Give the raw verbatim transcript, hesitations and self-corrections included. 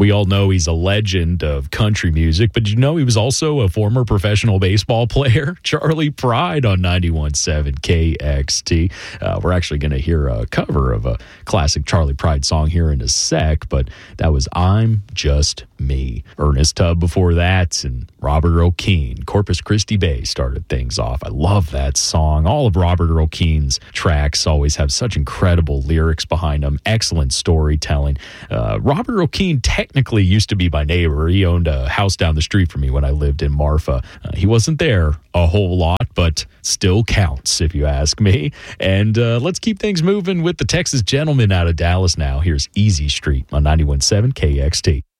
We all know he's a legend of country music, but did you know he was also a former professional baseball player? Charlie Pride on ninety-one point seven K X T. Uh, we're actually going to hear a cover of a classic Charlie Pride song here in a sec, but that was I'm Just Me. Ernest Tubb before that, and Robert Earl Keen. Corpus Christi Bay started things off. I love that song. All of Robert Earl Keen's tracks always have such incredible lyrics behind them, excellent storytelling. Uh, Robert Earl Keen technically used to be my neighbor. He owned a house down the street from me when I lived in Marfa. Uh, he wasn't there a whole lot, but still counts, if you ask me. And uh, let's keep things moving with the Texas Gentleman out of Dallas now. Here's Easy Street on ninety-one point seven K X T.